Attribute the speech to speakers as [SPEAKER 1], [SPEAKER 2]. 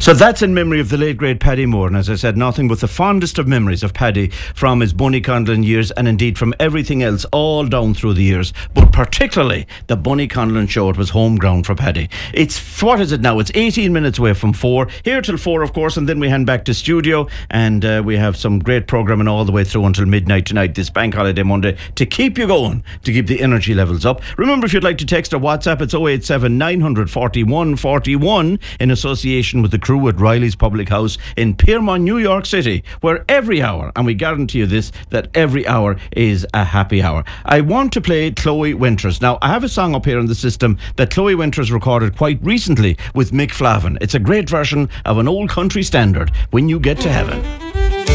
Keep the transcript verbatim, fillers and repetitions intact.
[SPEAKER 1] So that's in memory of the late great Paddy Moore, and as I said, nothing but the fondest of memories of Paddy from his Bunny-Conlon years, and indeed from everything else all down through the years, but particularly the Bunny-Conlon show. It was home ground for Paddy. It's, what is it now? It's eighteen minutes away from four, here till four of course, and then we hand back to studio, and uh, we have some great programming all the way through until midnight tonight, this bank holiday Monday, to keep you going, to keep the energy levels up. Remember, if you'd like to text or WhatsApp, it's oh eight seven nine four one four one in association with the crew at Riley's Public House in Piermont, New York City, where every hour, and we guarantee you this, that every hour is a happy hour. I want to play Chloe Winters. Now, I have a song up here in the system that Chloe Winters recorded quite recently with Mick Flavin. It's a great version of an old country standard, When You Get to Heaven.